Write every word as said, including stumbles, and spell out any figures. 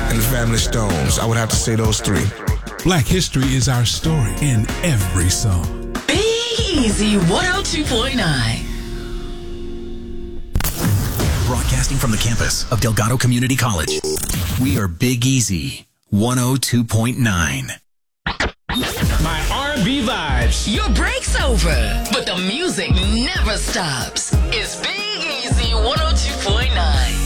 and the Family Stones. I would have to say those three. Black history is our story in every song. Big Easy one oh two point nine. Broadcasting from the campus of Delgado Community College, we are Big Easy one oh two point nine. My R and B vibes. Your break's over, but the music never stops. It's Big Easy one oh two point nine.